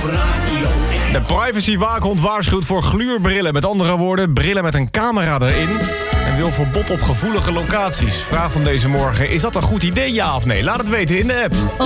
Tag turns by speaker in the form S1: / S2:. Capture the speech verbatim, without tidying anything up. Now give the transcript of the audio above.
S1: Radio één.
S2: De privacywaakhond waarschuwt voor gluurbrillen. Met andere woorden, brillen met een camera erin. En wil verbod op gevoelige locaties. Vraag van deze morgen, is dat een goed idee, ja of nee? Laat het weten in de app.